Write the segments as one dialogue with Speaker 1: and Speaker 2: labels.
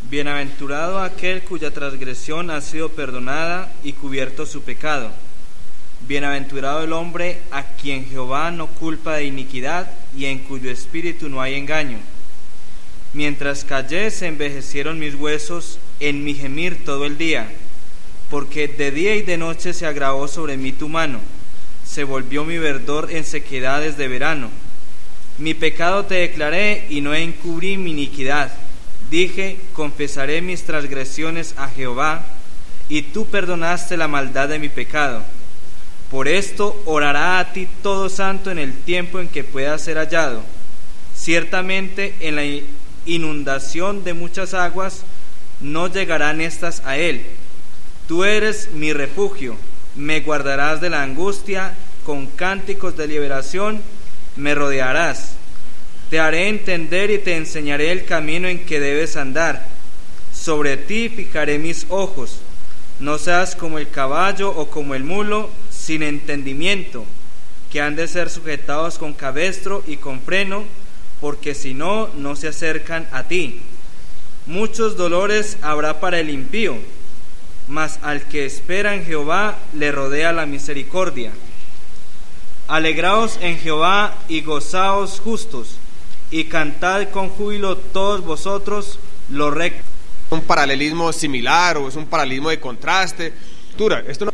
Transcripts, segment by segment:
Speaker 1: Bienaventurado aquel cuya transgresión ha sido perdonada y cubierto su pecado. Bienaventurado el hombre a quien Jehová no culpa de iniquidad y en cuyo espíritu no hay engaño. Mientras callé se envejecieron mis huesos en mi gemir todo el día, porque de día y de noche se agravó sobre mí tu mano, se volvió mi verdor en sequedades de verano. Mi pecado te declaré y no encubrí mi iniquidad. Dije, confesaré mis transgresiones a Jehová, y tú perdonaste la maldad de mi pecado. Por esto orará a ti todo santo en el tiempo en que pueda ser hallado. Ciertamente en la inundación de muchas aguas no llegarán estas a él. Tú eres mi refugio, me guardarás de la angustia, con cánticos de liberación me rodearás. Te haré entender y te enseñaré el camino en que debes andar. Sobre ti fijaré mis ojos. No seas como el caballo o como el mulo, sin entendimiento, que han de ser sujetados con cabestro y con freno, porque si no, no se acercan a ti. Muchos dolores habrá para el impío, mas al que espera en Jehová le rodea la misericordia. Alegraos en Jehová y gozaos justos, y cantad con júbilo todos vosotros los rectos.
Speaker 2: Un paralelismo similar o es un paralelismo de contraste. Esto no...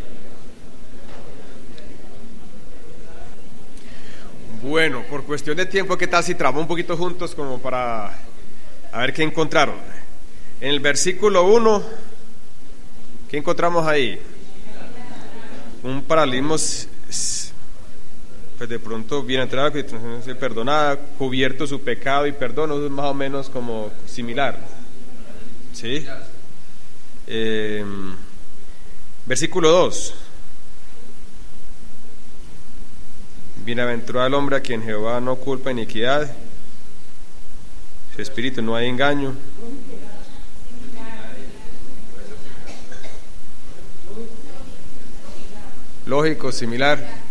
Speaker 2: Bueno, por cuestión de tiempo, ¿qué tal si trabamos un poquito juntos como para a ver qué encontraron? En el versículo 1, ¿qué encontramos ahí? Un paralelismo, pues de pronto bienaventurado, perdonada, cubierto su pecado y perdono, es más o menos como similar. ¿Sí? Versículo 2. Bienaventurado el hombre a quien Jehová no culpa iniquidad, su espíritu no hay engaño. Lógico, similar.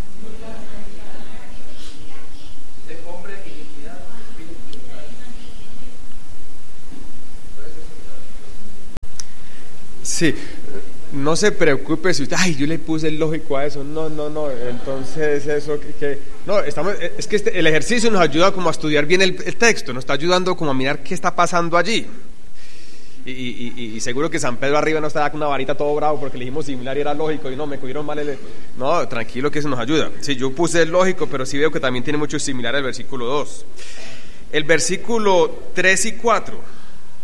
Speaker 2: Sí, no se preocupe si usted, yo le puse el lógico a eso, no, entonces eso no, es que el ejercicio nos ayuda como a estudiar bien el texto, nos está ayudando como a mirar qué está pasando allí, y seguro que San Pedro arriba no estaba con una varita todo bravo porque le dijimos similar y era lógico, y no, me cogieron mal no, tranquilo que eso nos ayuda, sí, yo puse el lógico, pero sí veo que también tiene mucho similar el versículo 2, el versículo 3 y 4,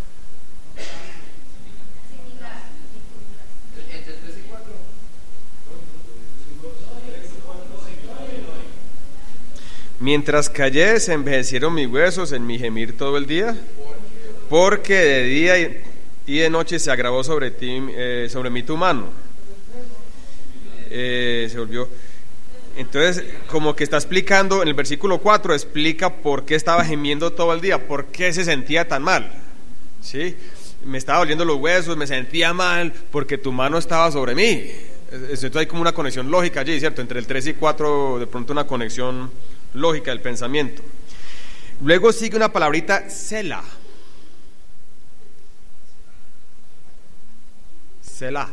Speaker 2: mientras callé se envejecieron mis huesos en mi gemir todo el día, porque de día y de noche se agravó sobre mí tu mano. Se volvió. Entonces, como que está explicando en el versículo 4, explica por qué estaba gemiendo todo el día, por qué se sentía tan mal. ¿Sí? Me estaba doliendo los huesos, me sentía mal porque tu mano estaba sobre mí. Entonces hay como una conexión lógica allí, ¿cierto? Entre el 3 y 4, de pronto una conexión lógica del pensamiento. Luego sigue una palabrita, Selah. Selah.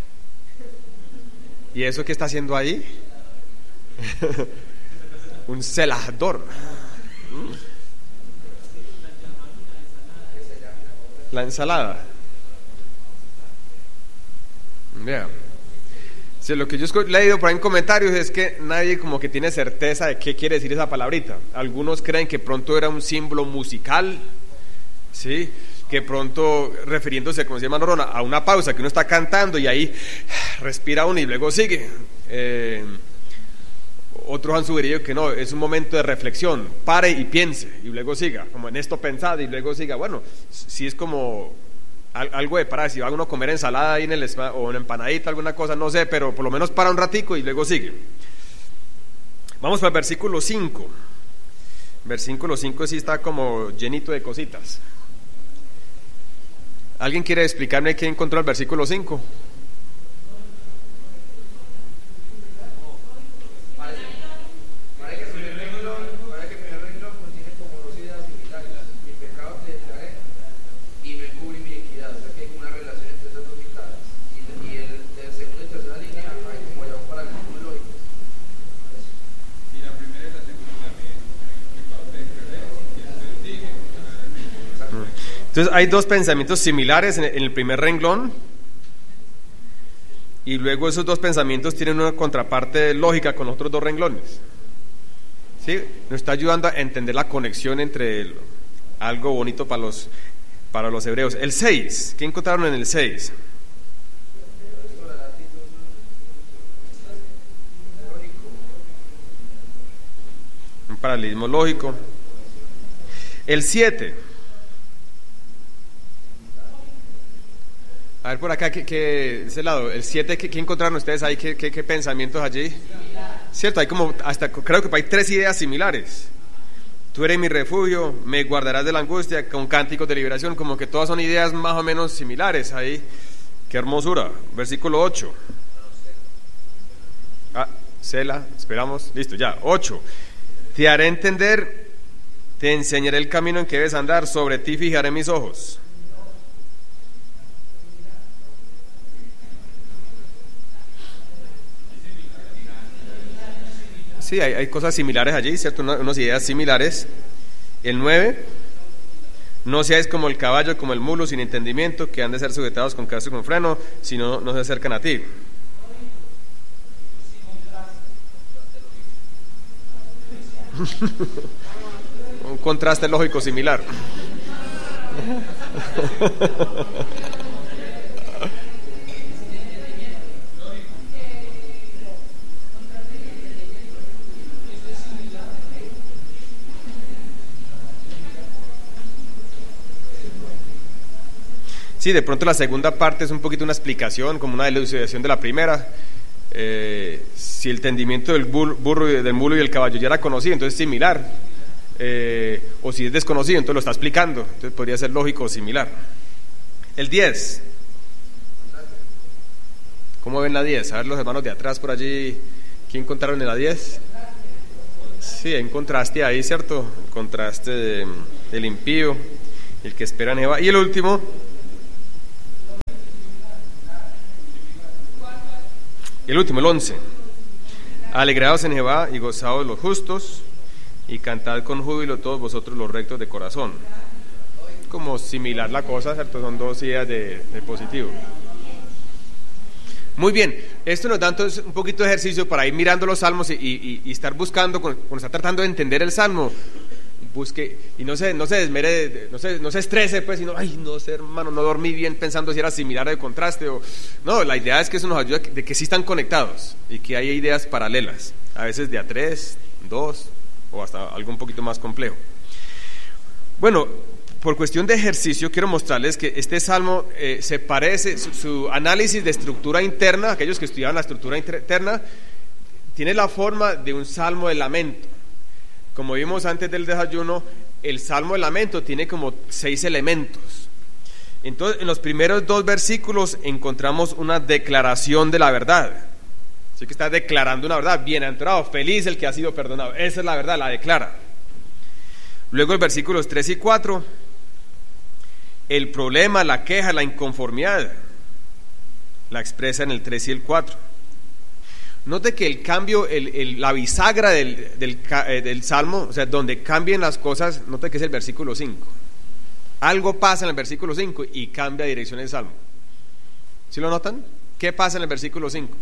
Speaker 2: ¿Y eso qué está haciendo ahí? Un selahador. La ensalada. Yeah. Sí, lo que yo he leído por ahí en comentarios es que nadie como que tiene certeza de qué quiere decir esa palabrita. Algunos creen que pronto era un símbolo musical, ¿sí? Que pronto refiriéndose, como se llama Norona, a una pausa que uno está cantando y ahí respira uno y luego sigue. Otros han sugerido que no, es un momento de reflexión, pare y piense y luego siga, como en esto pensad y luego siga. Bueno, si es como algo de parar, si va uno a comer ensalada ahí o una empanadita, alguna cosa, no sé, pero por lo menos para un ratico y luego sigue. Vamos para el versículo 5. Versículo 5 sí está como llenito de cositas. ¿Alguien quiere explicarme qué encontró el versículo 5? Entonces hay dos pensamientos similares en el primer renglón, y luego esos dos pensamientos tienen una contraparte lógica con otros dos renglones. ¿Sí? Nos está ayudando a entender la conexión entre algo bonito para los hebreos. El 6, ¿qué encontraron en el 6? Un paralelismo lógico. El 7. A ver por acá, de ese lado, el 7, ¿qué encontraron ustedes ahí? ¿Qué pensamientos allí? Cierto, hay como, hasta creo que hay 3 ideas similares. Tú eres mi refugio, me guardarás de la angustia, con cánticos de liberación, como que todas son ideas más o menos similares ahí. Qué hermosura. Versículo 8. Sela, esperamos, listo, ya. 8. Te haré entender, te enseñaré el camino en que debes andar, sobre ti fijaré mis ojos. Sí, hay cosas similares allí, ¿cierto? Unas ideas similares. El 9, no seáis como el caballo, como el mulo, sin entendimiento, que han de ser sujetados con casco y con freno, si no, no se acercan a ti. Un contraste lógico similar. Sí, de pronto la segunda parte es un poquito una explicación, como una elucidación de la primera. Si el entendimiento del burro, del mulo y del caballo ya era conocido, entonces es similar. O si es desconocido, entonces lo está explicando. Entonces podría ser lógico o similar. El 10. ¿Cómo ven la 10? A ver los hermanos de atrás por allí, ¿qué encontraron en la 10? Sí, hay un contraste ahí, ¿cierto? El contraste del impío, el que espera en Jehová. Y el último, el 11. Alegraos en Jehová y gozaos los justos, y cantad con júbilo todos vosotros los rectos de corazón. Como similar la cosa, ¿cierto? Son dos ideas de positivo. Muy bien, esto nos da entonces un poquito de ejercicio para ir mirando los salmos y estar buscando, cuando está tratando de entender el salmo, busque y no se desmere, no se estrese, pues, sino, ay, no sé, hermano, no dormí bien pensando si era similar o de contraste, no, la idea es que eso nos ayuda de que sí están conectados y que hay ideas paralelas, a veces de a 3, 2 o hasta algo un poquito más complejo. Bueno, por cuestión de ejercicio quiero mostrarles que este salmo se parece, su análisis de estructura interna, aquellos que estudiaban la estructura interna, tiene la forma de un salmo de lamento. Como vimos antes del desayuno, el salmo de lamento tiene como 6 elementos. Entonces, en los primeros 2 versículos encontramos una declaración de la verdad. Así que está declarando una verdad. Bienaventurado, feliz el que ha sido perdonado. Esa es la verdad, la declara. Luego, en versículos 3 y 4, el problema, la queja, la inconformidad, la expresa en el 3 y el 4. Note que el cambio, la bisagra del salmo, o sea, donde cambian las cosas, note que es el versículo 5. Algo pasa en el versículo 5 y cambia dirección el salmo. ¿Sí lo notan? ¿Qué pasa en el versículo 5?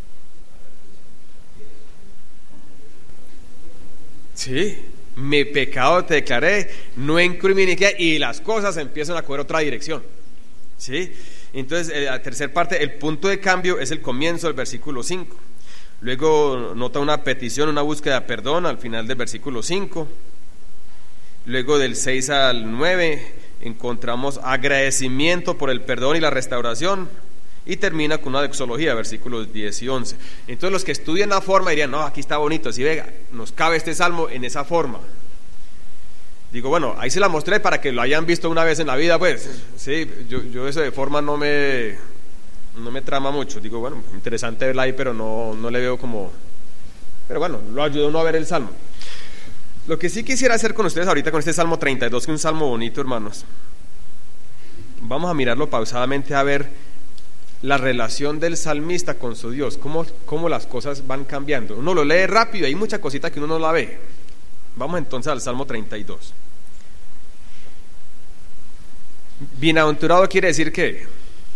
Speaker 2: Sí, mi pecado te declaré, no incurrí iniquidad, y las cosas empiezan a coger otra dirección. ¿Sí? Entonces, la tercera parte, el punto de cambio es el comienzo del versículo 5. Luego nota una petición, una búsqueda de perdón al final del versículo 5. Luego del 6 al 9 encontramos agradecimiento por el perdón y la restauración, y termina con una doxología, versículos 10 y 11. Entonces los que estudian la forma dirían, no, aquí está bonito, si ve, nos cabe este salmo en esa forma. Digo, bueno, ahí se la mostré para que lo hayan visto una vez en la vida, pues. Sí, yo eso de forma no me trama mucho. Digo, bueno, interesante verla ahí, pero no le veo como... Pero bueno, lo ayuda uno a ver el salmo. Lo que sí quisiera hacer con ustedes ahorita con este Salmo 32, que es un salmo bonito, hermanos, vamos a mirarlo pausadamente a ver la relación del salmista con su Dios, cómo las cosas van cambiando. Uno lo lee rápido, hay mucha cosita que uno no la ve. Vamos entonces al Salmo 32. Bienaventurado quiere decir ¿qué?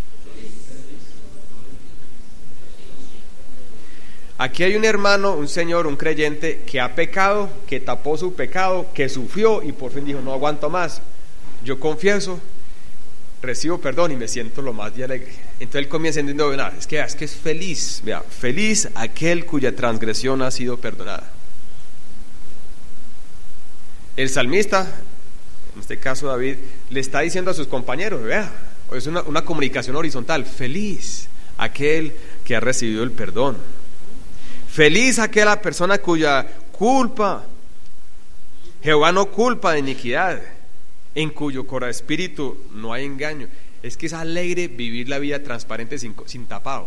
Speaker 2: Aquí hay un hermano, un señor, un creyente que ha pecado, que tapó su pecado, que sufrió y por fin dijo, no aguanto más. Yo confieso, recibo perdón y me siento lo más de alegre. Entonces él comienza entendiendo, es que es feliz, vea, feliz aquel cuya transgresión ha sido perdonada. El salmista, en este caso David, le está diciendo a sus compañeros, vea, es una comunicación horizontal, feliz aquel que ha recibido el perdón. Feliz aquella persona cuya culpa, Jehová no culpa de iniquidad, en cuyo espíritu no hay engaño. Es que es alegre vivir la vida transparente sin tapados.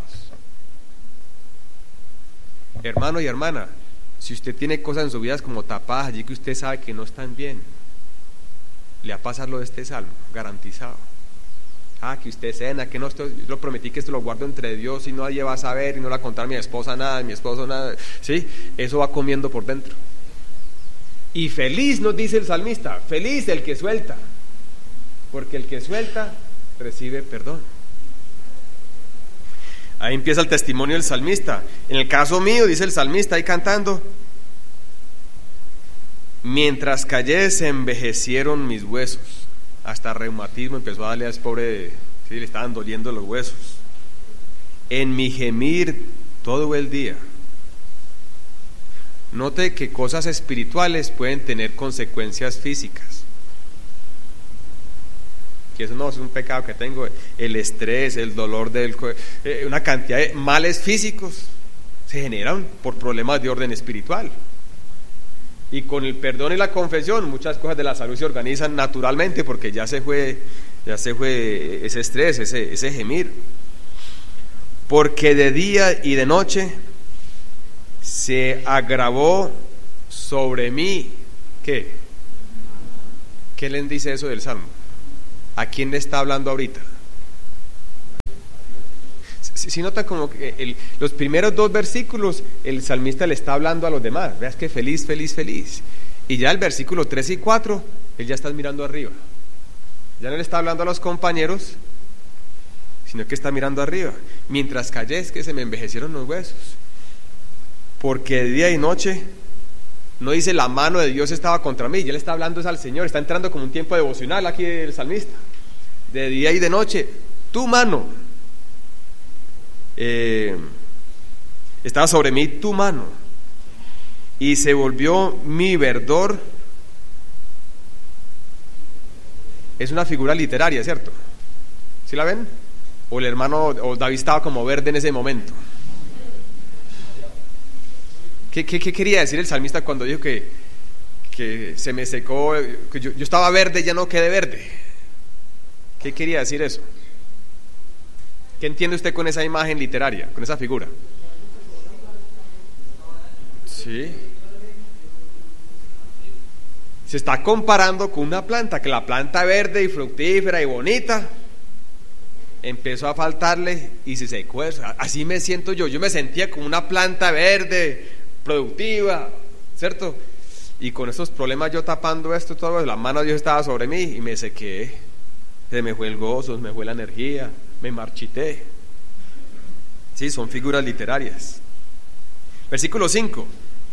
Speaker 2: Hermano y hermana, si usted tiene cosas en su vida como tapadas allí que usted sabe que no están bien, le va a pasar lo de este salmo, garantizado. Que usted cena, que no, yo lo prometí que esto lo guardo entre Dios y nadie va a saber y no le va a contar a mi esposa nada, mi esposo nada, ¿sí? Eso va comiendo por dentro. Y feliz nos dice el salmista, feliz el que suelta, porque el que suelta recibe perdón. Ahí empieza el testimonio del salmista. En el caso mío, dice el salmista ahí cantando, mientras callé se envejecieron mis huesos. Hasta reumatismo empezó a darle a ese pobre, sí, le estaban doliendo los huesos. En mi gemir todo el día. Note que cosas espirituales pueden tener consecuencias físicas. Que eso no es un pecado que tengo, el estrés, el dolor una cantidad de males físicos se generan por problemas de orden espiritual. Y con el perdón y la confesión muchas cosas de la salud se organizan naturalmente porque ya se fue ese estrés, ese gemir. Porque de día y de noche se agravó sobre mí. ¿Qué? ¿Qué le dice eso del Salmo? ¿A quién le está hablando ahorita? Si nota como que los primeros 2 versículos el salmista le está hablando a los demás, veas que feliz, feliz, feliz, y ya el versículo 3 y 4 él ya está mirando arriba, ya no le está hablando a los compañeros, sino que está mirando arriba. Mientras callé es que se me envejecieron los huesos, porque de día y noche, no dice la mano de Dios estaba contra mí, ya le está hablando es al Señor, está entrando como un tiempo devocional aquí el salmista, de día y de noche, tu mano estaba sobre mí, tu mano, y se volvió mi verdor. Es una figura literaria, ¿cierto? ¿Sí la ven? O el hermano, o David estaba como verde en ese momento. ¿Qué quería decir el salmista cuando dijo que se me secó, que yo estaba verde y ya no quedé verde? ¿Qué quería decir eso? ¿Qué entiende usted con esa imagen literaria, con esa figura? Sí. Se está comparando con una planta, que la planta verde y fructífera y bonita empezó a faltarle y se secó. Así me siento yo me sentía como una planta verde, productiva, ¿cierto? Y con estos problemas yo tapando esto, todo, la mano de Dios estaba sobre mí y me sequé. Se me fue el gozo, se me fue la energía, me marchité. Sí, son figuras literarias. Versículo 5.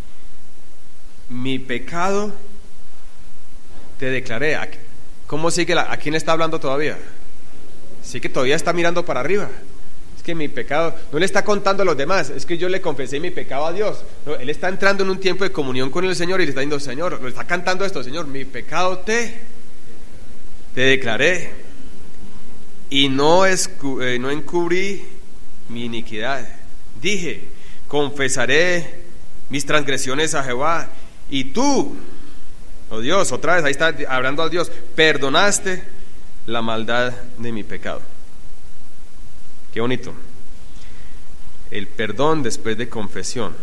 Speaker 2: Mi pecado te declaré. ¿Cómo sigue? ¿A quién está hablando todavía? Sí, que todavía está mirando para arriba. Es que mi pecado, no le está contando a los demás, es que yo le confesé mi pecado a Dios. No, él está entrando en un tiempo de comunión con el Señor y le está diciendo, Señor, lo está cantando esto, Señor, mi pecado te declaré y no encubrí mi iniquidad. Dije, confesaré mis transgresiones a Jehová, y tú, oh Dios, otra vez ahí está hablando a Dios, perdonaste la maldad de mi pecado. Qué bonito. El perdón después de confesión.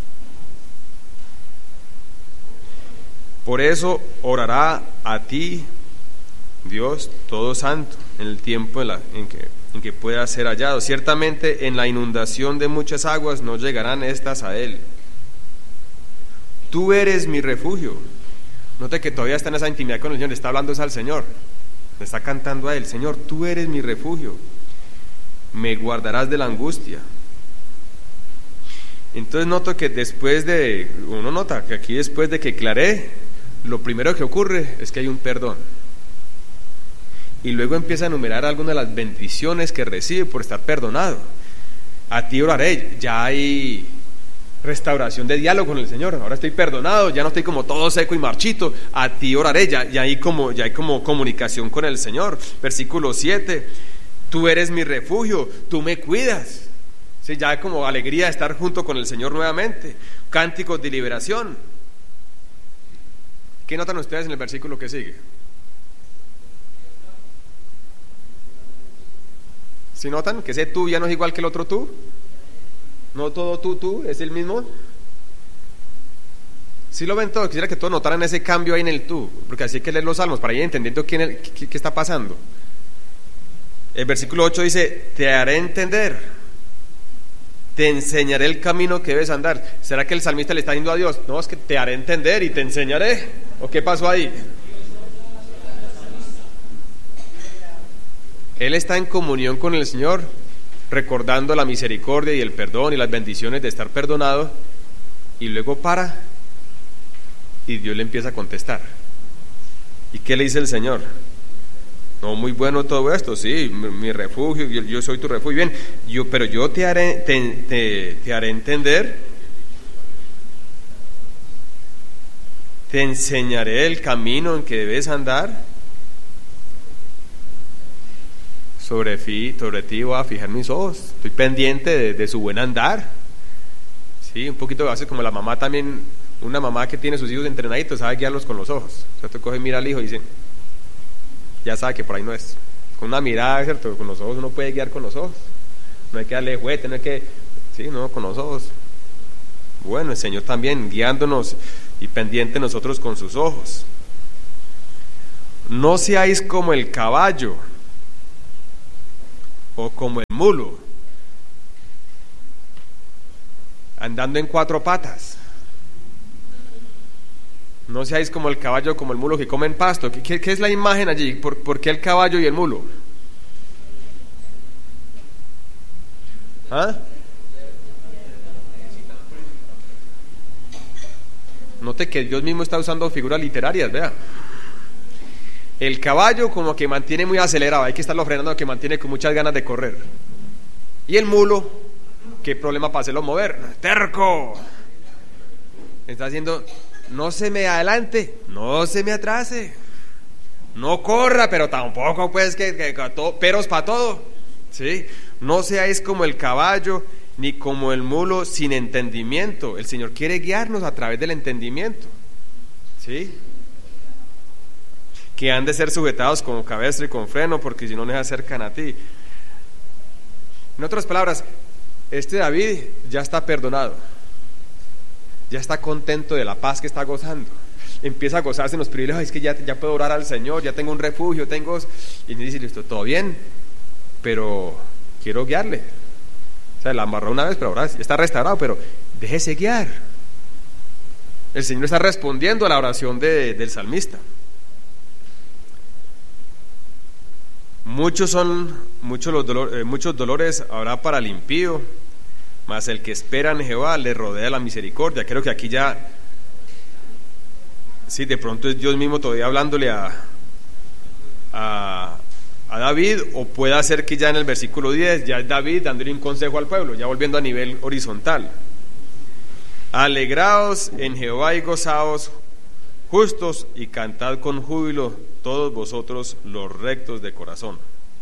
Speaker 2: Por eso orará a ti Dios todo santo en el tiempo en que pueda ser hallado. Ciertamente en la inundación de muchas aguas no llegarán estas a él. Tú eres mi refugio. Note que todavía está en esa intimidad con el Señor, le está hablando es al Señor. Le está cantando a él: Señor, tú eres mi refugio, me guardarás de la angustia. Entonces uno nota que aquí después de que claré, lo primero que ocurre es que hay un perdón. Y luego empieza a enumerar algunas de las bendiciones que recibe por estar perdonado. A ti oraré, ya hay restauración de diálogo con el Señor. Ahora estoy perdonado, ya no estoy como todo seco y marchito. A ti oraré, ya hay como comunicación con el Señor. Versículo 7: tú eres mi refugio, tú me cuidas. Sí, ya hay como alegría de estar junto con el Señor nuevamente. Cánticos de liberación. ¿Qué notan ustedes en el versículo que sigue? ¿Sí notan que ese tú ya no es igual que el otro tú? No todo tú, es el mismo. ¿Sí lo ven todos? Quisiera que todos notaran ese cambio ahí en el tú, porque así hay que leer los salmos para ir entendiendo qué está pasando. El versículo 8 dice: te haré entender, te enseñaré el camino que debes andar. ¿Será que el salmista le está diciendo a Dios: no, es que te haré entender y te enseñaré? ¿O qué pasó ahí? Él está en comunión con el Señor, recordando la misericordia y el perdón y las bendiciones de estar perdonado, y luego para y Dios le empieza a contestar. ¿Y qué le dice el Señor? No, muy bueno todo esto, sí, mi refugio, yo soy tu refugio, bien, pero yo te haré entender, te enseñaré el camino en que debes andar. Sobre ti voy a fijar mis ojos, estoy pendiente de su buen andar. Sí, un poquito a veces como la mamá también, una mamá que tiene sus hijos entrenaditos sabe guiarlos con los ojos. O sea, tú coges, mira al hijo y dice, ya sabe que por ahí no es. Con una mirada, ¿cierto? Con los ojos uno puede guiar con los ojos. No hay que darle juguete, no hay que... Sí, no, con los ojos. Bueno, el Señor también guiándonos y pendiente nosotros con sus ojos. No seáis como el caballo o como el mulo, andando en cuatro patas. No seáis como el caballo o como el mulo que comen pasto. ¿Qué es la imagen allí? ¿Por qué el caballo y el mulo? ¿Ah? Note que Dios mismo está usando figuras literarias, vea. El caballo como que mantiene muy acelerado, hay que estarlo frenando, que mantiene con muchas ganas de correr. Y el mulo, ¿qué problema para hacerlo mover? ¡Terco! Está haciendo, no se me adelante, no se me atrase, no corra, pero tampoco pues que peros para todo. ¿Sí? No seáis como el caballo ni como el mulo sin entendimiento. El Señor quiere guiarnos a través del entendimiento. ¿Sí? Que han de ser sujetados con cabestre y con freno, porque si no se acercan a ti. En otras palabras, David ya está perdonado, ya está contento de la paz que está gozando, empieza a gozarse en los privilegios. Es que ya puedo orar al Señor, ya tengo un refugio, y me dice, listo, todo bien, pero quiero guiarle. O sea, la amarró una vez, pero ahora está restaurado, pero déjese guiar. El Señor está respondiendo a la oración del salmista. Muchos dolores habrá para el impío, mas el que espera en Jehová le rodea la misericordia. Creo que aquí ya, sí, de pronto es Dios mismo todavía hablándole a David, o puede ser que ya en el versículo 10 ya es David dándole un consejo al pueblo, ya volviendo a nivel horizontal. Alegraos en Jehová y gozaos justos, y cantad con júbilo todos vosotros los rectos de corazón.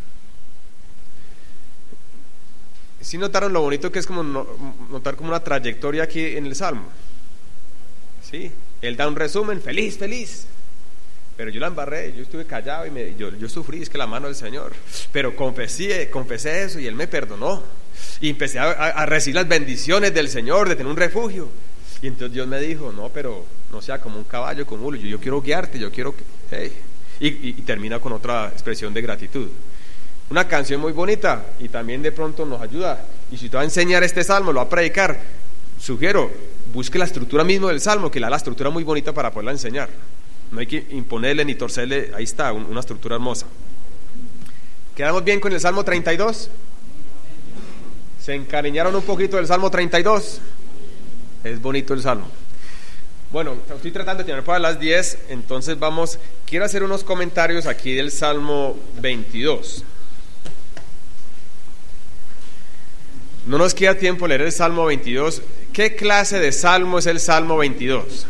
Speaker 2: ¿Sí notaron lo bonito que es como notar como una trayectoria aquí en el Salmo? Sí, él da un resumen, feliz, pero yo la embarré, yo estuve callado y yo sufrí, es que la mano del Señor, pero confesé eso y Él me perdonó, y empecé a recibir las bendiciones del Señor de tener un refugio. Y entonces Dios me dijo, no, pero no sea como un caballo, como un mulo, yo quiero guiarte, yo quiero que... Hey. Y termina con otra expresión de gratitud. Una canción muy bonita, y también de pronto nos ayuda. Y si te va a enseñar este salmo, lo va a predicar, sugiero, busque la estructura mismo del salmo, que le da la estructura muy bonita para poderla enseñar. No hay que imponerle ni torcerle, ahí está, una estructura hermosa. ¿Quedamos bien con el Salmo 32? ¿Se encariñaron un poquito del Salmo 32? Es bonito el Salmo. Bueno, estoy tratando de terminar para las 10, entonces quiero hacer unos comentarios aquí del Salmo 22. No nos queda tiempo leer el Salmo 22. ¿Qué clase de salmo es el Salmo 22?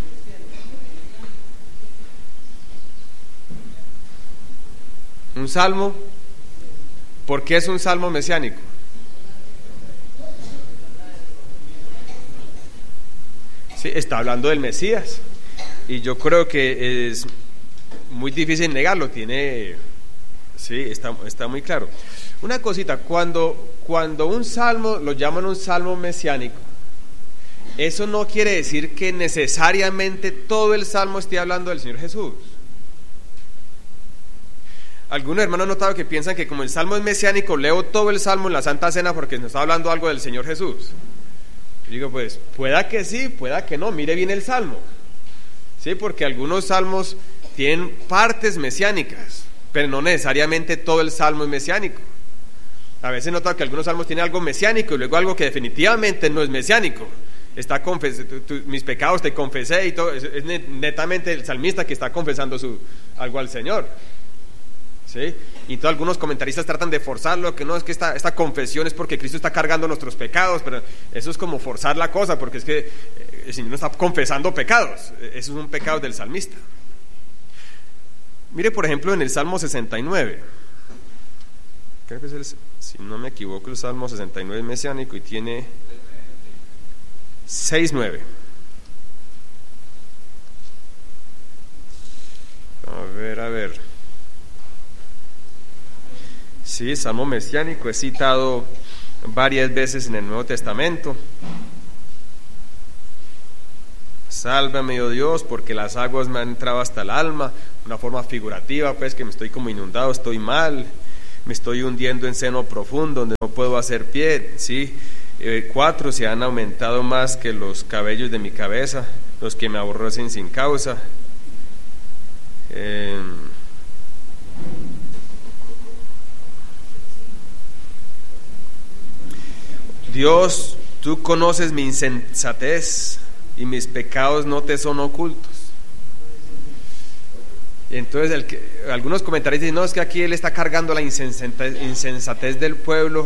Speaker 2: ¿Un salmo? ¿Por qué es un salmo mesiánico? Sí, está hablando del Mesías, y yo creo que es muy difícil negarlo, está muy claro. Una cosita, cuando un salmo lo llaman un salmo mesiánico, eso no quiere decir que necesariamente todo el salmo esté hablando del Señor Jesús. Algunos hermanos han notado que piensan que como el salmo es mesiánico, leo todo el salmo en la Santa Cena porque nos está hablando algo del Señor Jesús. Digo, pues, pueda que sí, pueda que no, mire bien el salmo. Sí, porque algunos salmos tienen partes mesiánicas, pero no necesariamente todo el salmo es mesiánico. A veces he notado que algunos salmos tienen algo mesiánico y luego algo que definitivamente no es mesiánico. Mis pecados te confesé y todo, es netamente el salmista que está confesando algo al Señor. ¿Sí? Y todos algunos comentaristas tratan de forzarlo, que no, es que esta confesión es porque Cristo está cargando nuestros pecados, pero eso es como forzar la cosa, porque es que el Señor no está confesando pecados, esos son pecados del salmista. Mire, por ejemplo, en el Salmo 69, creo que si no me equivoco, el Salmo 69 es mesiánico y tiene 6:9. A ver. Sí, Salmo mesiánico es citado varias veces en el Nuevo Testamento. Sálvame, oh Dios, porque las aguas me han entrado hasta el alma. Una forma figurativa, pues, que me estoy como inundado, estoy mal, me estoy hundiendo en seno profundo donde no puedo hacer pie. Sí, 4, se han aumentado más que los cabellos de mi cabeza, los que me aborrecen sin causa. Dios, tú conoces mi insensatez y mis pecados no te son ocultos. Entonces algunos comentarios dicen, no, es que aquí él está cargando la insensatez del pueblo.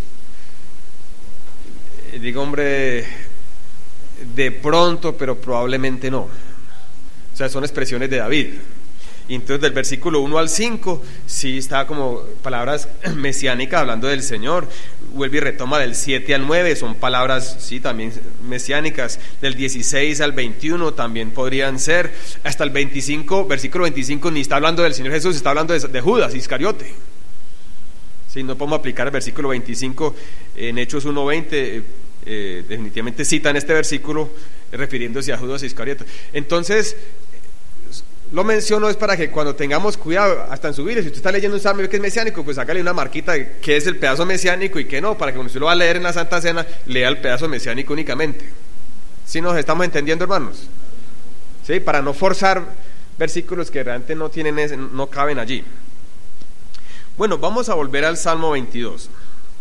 Speaker 2: Digo, hombre, de pronto, pero probablemente no. O sea, son expresiones de David. Y entonces del versículo 1 al 5 sí está como palabras mesiánicas hablando del Señor. Vuelve y retoma del 7 al 9, son palabras sí también mesiánicas. Del 16 al 21 también podrían ser. Hasta el 25, versículo 25 ni está hablando del Señor Jesús, está hablando de Judas Iscariote. Sí, no podemos aplicar el versículo 25 en Hechos 1:20, definitivamente citan este versículo refiriéndose a Judas Iscariote. Entonces lo menciono es para que cuando tengamos cuidado, hasta en su Biblia, si usted está leyendo un salmo que es mesiánico, pues hágale una marquita de qué es el pedazo mesiánico y qué no, para que cuando usted lo va a leer en la Santa Cena, lea el pedazo mesiánico únicamente. ¿Sí nos estamos entendiendo, hermanos? ¿Sí? Para no forzar versículos que realmente no caben allí. Bueno, vamos a volver al Salmo 22.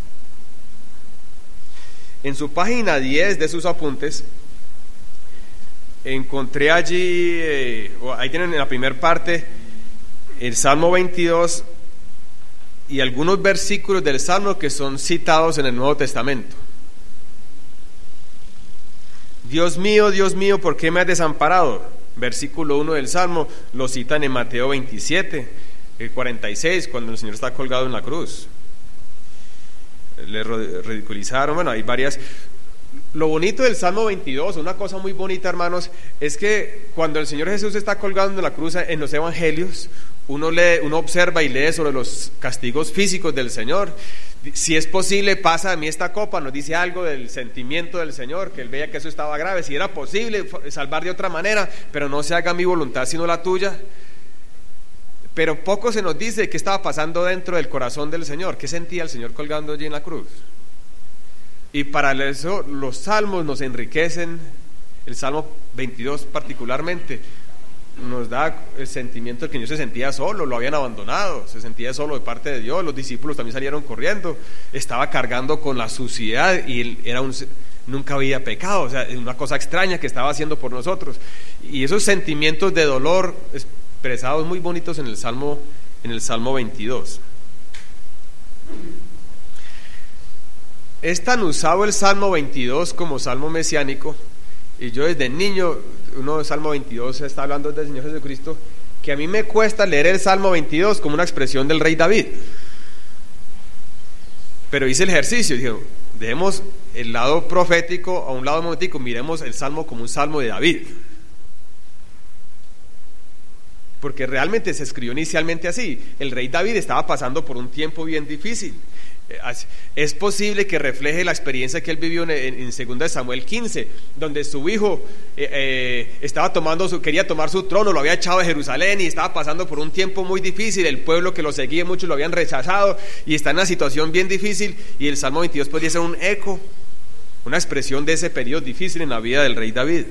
Speaker 2: En su página 10 de sus apuntes, encontré allí, ahí tienen en la primera parte el Salmo 22 y algunos versículos del Salmo que son citados en el Nuevo Testamento. Dios mío, ¿por qué me has desamparado? Versículo 1 del Salmo lo citan en Mateo 27, 46, cuando el Señor está colgado en la cruz. Le ridiculizaron, bueno, hay varias. Lo bonito del Salmo 22, una cosa muy bonita, hermanos, es que cuando el Señor Jesús está colgado en la cruz en los evangelios, uno observa y lee sobre los castigos físicos del Señor. Si es posible, pasa de mí esta copa, nos dice algo del sentimiento del Señor, que él veía que eso estaba grave, si era posible salvar de otra manera, pero no se haga mi voluntad sino la tuya. Pero poco se nos dice qué estaba pasando dentro del corazón del Señor, qué sentía el Señor colgando allí en la cruz. Y para eso los salmos nos enriquecen, el Salmo 22 particularmente, nos da el sentimiento de que el Señor se sentía solo, lo habían abandonado, se sentía solo de parte de Dios. Los discípulos también salieron corriendo, estaba cargando con la suciedad y él nunca había pecado, o sea, una cosa extraña que estaba haciendo por nosotros. Y esos sentimientos de dolor expresados muy bonitos en el Salmo 22. Es tan usado el Salmo 22 como salmo mesiánico, y yo desde niño, uno Salmo 22 está hablando del Señor Jesucristo, que a mí me cuesta leer el Salmo 22 como una expresión del rey David. Pero hice el ejercicio, dije, dejemos el lado profético a un lado momentico, miremos el Salmo como un Salmo de David. Porque realmente se escribió inicialmente así. El rey David estaba pasando por un tiempo bien difícil. Es posible que refleje la experiencia que él vivió en 2 Samuel 15, donde su hijo quería tomar su trono, lo había echado de Jerusalén y estaba pasando por un tiempo muy difícil. El pueblo que lo seguía, muchos lo habían rechazado y está en una situación bien difícil, y el Salmo 22 podría ser un eco, una expresión de ese periodo difícil en la vida del rey David.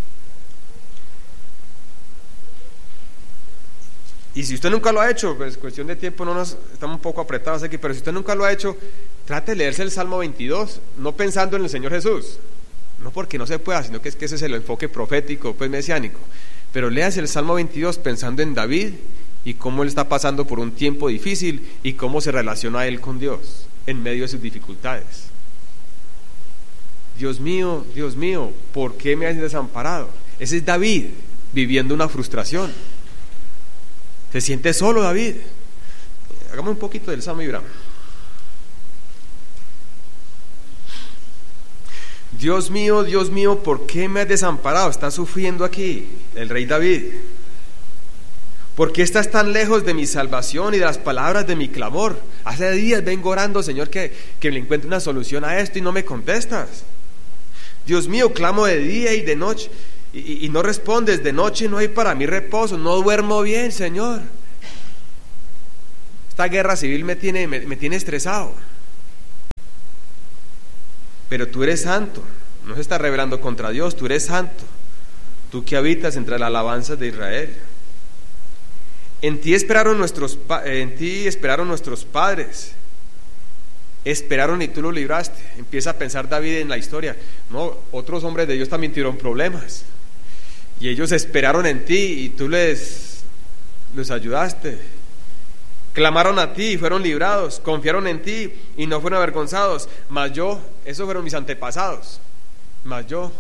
Speaker 2: Y si usted nunca lo ha hecho, pues cuestión de tiempo, estamos un poco apretados aquí, pero si usted nunca lo ha hecho, trate de leerse el Salmo 22, no pensando en el Señor Jesús, no porque no se pueda, sino que ese es el enfoque profético, pues mesiánico. Pero léase el Salmo 22 pensando en David y cómo él está pasando por un tiempo difícil y cómo se relaciona él con Dios en medio de sus dificultades. Dios mío, ¿por qué me has desamparado? Ese es David viviendo una frustración. Se siente solo David. Hagamos un poquito del Salmo y verán. Dios mío, ¿por qué me has desamparado? Está sufriendo aquí el rey David. ¿Por qué estás tan lejos de mi salvación y de las palabras de mi clamor? Hace días vengo orando, Señor, que le encuentre una solución a esto y no me contestas. Dios mío, clamo de día y de noche y no respondes. De noche no hay para mí reposo, no duermo bien, Señor. Esta guerra civil me tiene estresado. Pero tú eres santo, no se está rebelando contra Dios, tú eres santo, tú que habitas entre las alabanzas de Israel. En ti esperaron nuestros padres, esperaron y tú los libraste. Empieza a pensar David en la historia. No, otros hombres de Dios también tuvieron problemas y ellos esperaron en ti y tú les ayudaste. Clamaron a ti y fueron librados, confiaron en ti y no fueron avergonzados. Mas yo, esos fueron mis antepasados, mas yo,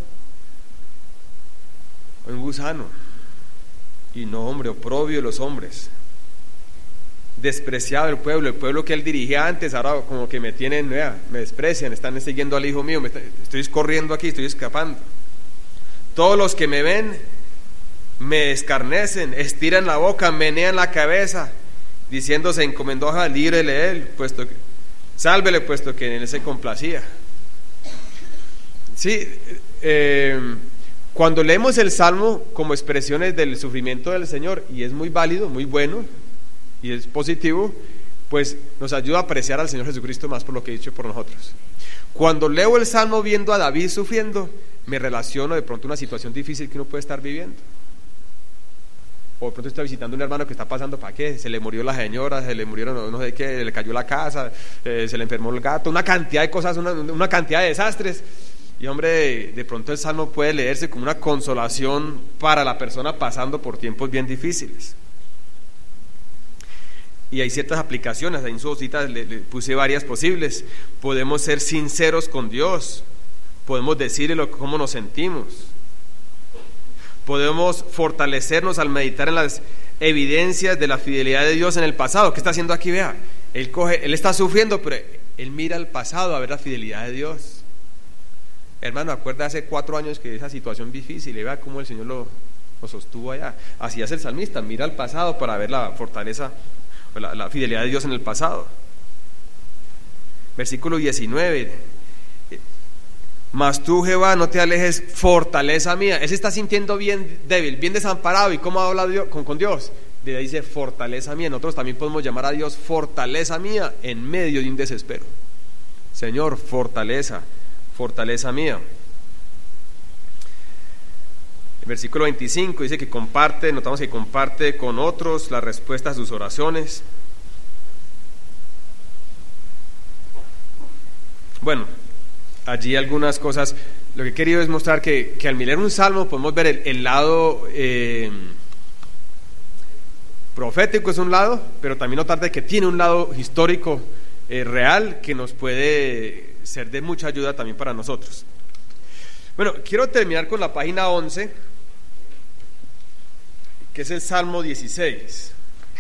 Speaker 2: un gusano y no hombre, oprobio de los hombres, despreciado el pueblo que él dirigía antes, ahora como que me desprecian, están siguiendo al hijo mío, estoy corriendo aquí, estoy escapando. Todos los que me ven me escarnecen, estiran la boca, menean la cabeza, diciendo: se encomendó a líbrele él, sálvele, puesto que en él se complacía. Sí, cuando leemos el Salmo como expresiones del sufrimiento del Señor, y es muy válido, muy bueno, y es positivo, pues nos ayuda a apreciar al Señor Jesucristo más por lo que he dicho por nosotros. Cuando leo el Salmo viendo a David sufriendo, me relaciono de pronto a una situación difícil que uno puede estar viviendo. O de pronto está visitando a un hermano que está pasando, ¿para qué? Se le murió la señora, se le murieron no sé qué, le cayó la casa, se le enfermó el gato, una cantidad de cosas, una cantidad de desastres. Y hombre, de pronto el Salmo puede leerse como una consolación para la persona pasando por tiempos bien difíciles. Y hay ciertas aplicaciones, ahí en su hojita le puse varias posibles. Podemos ser sinceros con Dios, podemos decirle cómo nos sentimos. Podemos fortalecernos al meditar en las evidencias de la fidelidad de Dios en el pasado. ¿Qué está haciendo aquí? Vea, él está sufriendo, pero él mira al pasado a ver la fidelidad de Dios. Hermano, acuerda hace 4 años que esa situación difícil, y vea cómo el Señor lo sostuvo allá. Así hace el salmista, mira al pasado para ver la fortaleza, la fidelidad de Dios en el pasado. Versículo 19. Mas tú, Jehová, no te alejes, fortaleza mía. Él se está sintiendo bien débil, bien desamparado. ¿Y cómo habla Dios, con Dios? Dice fortaleza mía. Nosotros también podemos llamar a Dios fortaleza mía en medio de un desespero. Señor, fortaleza mía. Versículo 25 dice que comparte, notamos que comparte con otros las respuestas a sus oraciones. Bueno, allí algunas cosas. Lo que he querido es mostrar que al mirar un salmo podemos ver el lado profético, es un lado, pero también notar de que tiene un lado histórico real que nos puede ser de mucha ayuda también para nosotros. Bueno, quiero terminar con la página 11, que es el Salmo 16.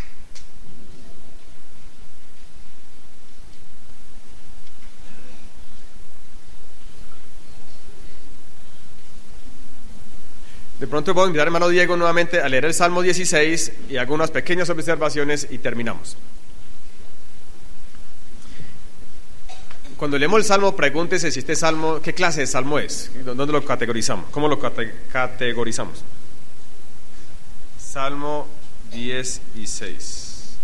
Speaker 2: De pronto puedo invitar al hermano Diego nuevamente a leer el Salmo 16 y hago unas pequeñas observaciones y terminamos. Cuando leemos el Salmo, pregúntese si este Salmo, ¿qué clase de Salmo es? ¿Dónde lo categorizamos? ¿Cómo lo categorizamos? Salmo 16.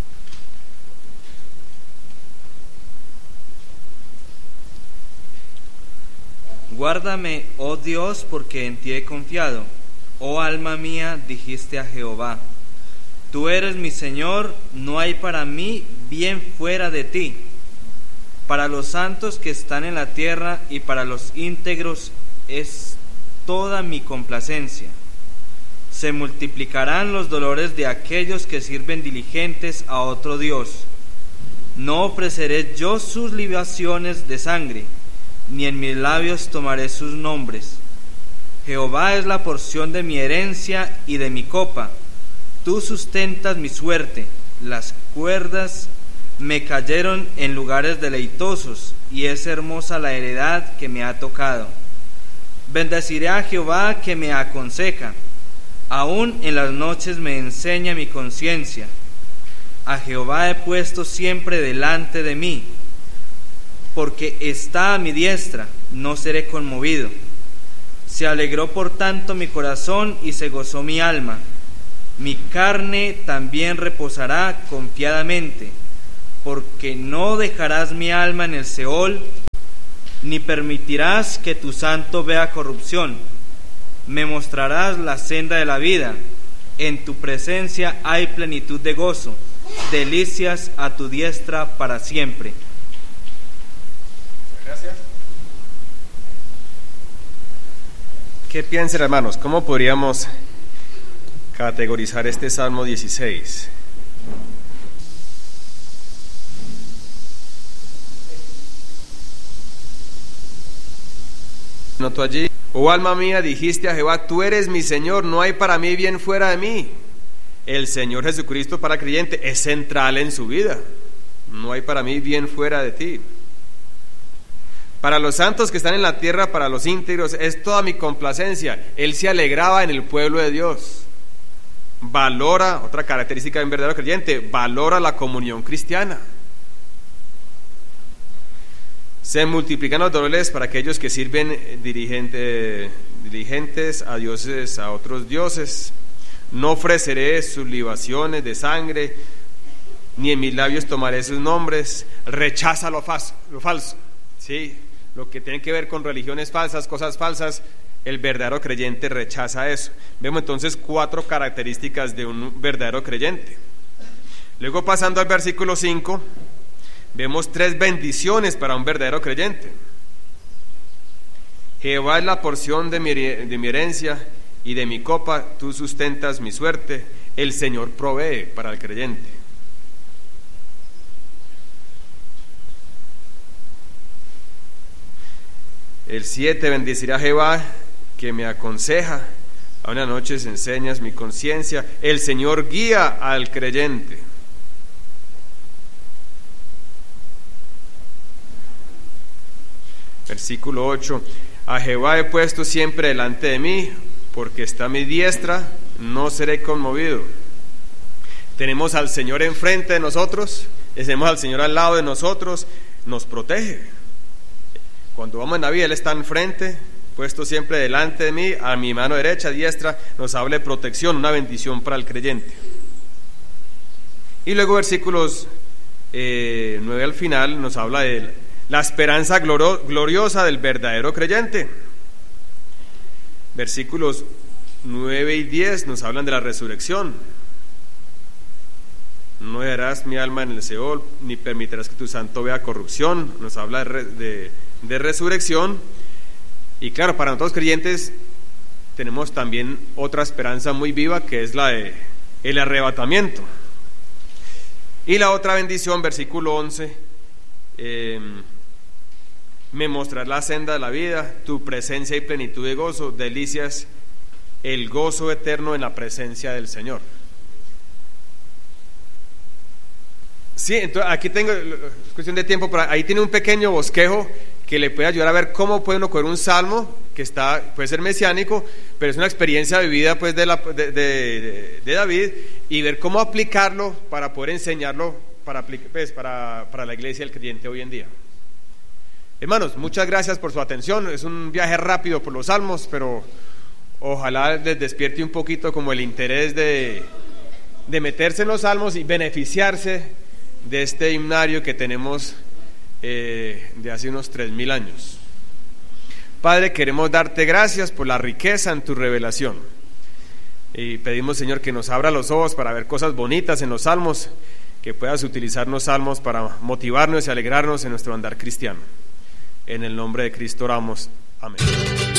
Speaker 1: Guárdame, oh Dios, porque en ti he confiado. Oh alma mía, dijiste a Jehová, tú eres mi Señor, no hay para mí bien fuera de ti. Para los santos que están en la tierra y para los íntegros es toda mi complacencia. Se multiplicarán los dolores de aquellos que sirven diligentes a otro Dios. No ofreceré yo sus libaciones de sangre, ni en mis labios tomaré sus nombres. Jehová es la porción de mi herencia y de mi copa. Tú sustentas mi suerte. Las cuerdas me cayeron en lugares deleitosos, y es hermosa la heredad que me ha tocado. Bendeciré a Jehová que me aconseja. Aún en las noches me enseña mi conciencia. A Jehová he puesto siempre delante de mí. Porque está a mi diestra, no seré conmovido. Se alegró por tanto mi corazón y se gozó mi alma. Mi carne también reposará confiadamente, porque no dejarás mi alma en el Seol, ni permitirás que tu santo vea corrupción. Me mostrarás la senda de la vida. En tu presencia hay plenitud de gozo, delicias a tu diestra para siempre.
Speaker 2: Gracias. ¿Qué piensan, hermanos? ¿Cómo podríamos categorizar este Salmo 16? Noto allí: oh alma mía, dijiste a Jehová, tú eres mi Señor, no hay para mí bien fuera de mí. El Señor Jesucristo para el creyente es central en su vida. No hay para mí bien fuera de ti. Para los santos que están en la tierra, para los íntegros, es toda mi complacencia. Él se alegraba en el pueblo de Dios. Valora, otra característica de un verdadero creyente, valora la comunión cristiana. Se multiplican los dolores para aquellos que sirven diligentes a dioses, a otros dioses. No ofreceré sus libaciones de sangre, ni en mis labios tomaré sus nombres. Rechaza lo falso, ¿sí? Lo que tiene que ver con religiones falsas, cosas falsas, el verdadero creyente rechaza eso. Vemos entonces 4 características de un verdadero creyente. Luego, pasando al versículo 5, vemos 3 bendiciones para un verdadero creyente. Jehová es la porción de mi herencia y de mi copa, tú sustentas mi suerte. El Señor provee para el creyente. El 7, bendeciré a Jehová que me aconseja. A una noche enseñas mi conciencia. El Señor guía al creyente. Versículo 8, a Jehová he puesto siempre delante de mí, porque está a mi diestra, no seré conmovido. Tenemos al Señor enfrente de nosotros, tenemos al Señor al lado de nosotros, nos protege. Cuando vamos en la vida, Él está enfrente, puesto siempre delante de mí, a mi mano derecha, diestra, nos habla de protección, una bendición para el creyente. Y luego versículos 9 al final nos habla de la esperanza gloriosa del verdadero creyente. Versículos 9 y 10 nos hablan de la resurrección. No dejarás mi alma en el Seol, ni permitirás que tu santo vea corrupción. Nos habla de resurrección. Y claro, para nosotros creyentes tenemos también otra esperanza muy viva, que es la de el arrebatamiento. Y la otra bendición, versículo 11, me mostrarás la senda de la vida, tu presencia y plenitud de gozo, delicias, el gozo eterno en la presencia del Señor. Sí, entonces aquí tengo, es cuestión de tiempo, pero ahí tiene un pequeño bosquejo que le puede ayudar a ver cómo puede uno coger un salmo que puede ser mesiánico, pero es una experiencia vivida pues de David, y ver cómo aplicarlo para poder enseñarlo para la iglesia del creyente hoy en día. Hermanos, muchas gracias por su atención. Es un viaje rápido por los salmos, pero ojalá les despierte un poquito como el interés de meterse en los salmos y beneficiarse de este himnario que tenemos de hace unos 3000 años. Padre, queremos darte gracias por la riqueza en tu revelación, y pedimos, Señor, que nos abra los ojos para ver cosas bonitas en los salmos, que puedas utilizar los salmos para motivarnos y alegrarnos en nuestro andar cristiano. En el nombre de Cristo oramos. Amén.